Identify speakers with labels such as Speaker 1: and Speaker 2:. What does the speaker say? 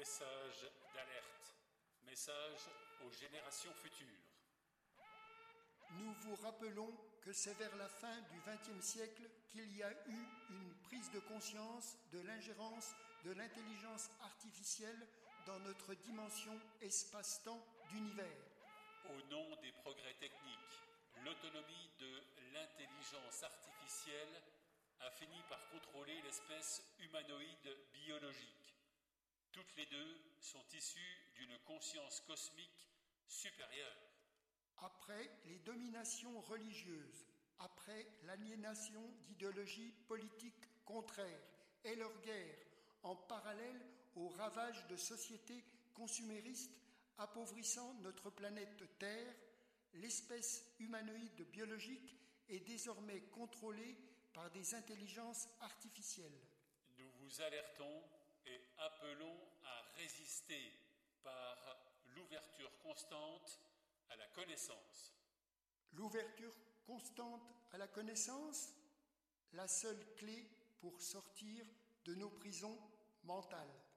Speaker 1: Message d'alerte. Message aux générations futures.
Speaker 2: Nous vous rappelons que c'est vers la fin du XXe siècle qu'il y a eu une prise de conscience de l'ingérence de l'intelligence artificielle dans notre dimension espace-temps d'univers.
Speaker 1: Au nom des progrès techniques, l'autonomie de l'intelligence artificielle a fini par contrôler l'espèce humanoïde biologique. Toutes les deux sont issues d'une conscience cosmique supérieure.
Speaker 2: Après les dominations religieuses, après l'aliénation d'idéologies politiques contraires et leur guerre, en parallèle aux ravages de sociétés consuméristes appauvrissant notre planète Terre, l'espèce humanoïde biologique est désormais contrôlée par des intelligences artificielles.
Speaker 1: Nous vous alertons et appelons à résister par l'ouverture constante à la connaissance.
Speaker 2: L'ouverture constante à la connaissance, la seule clé pour sortir de nos prisons mentales.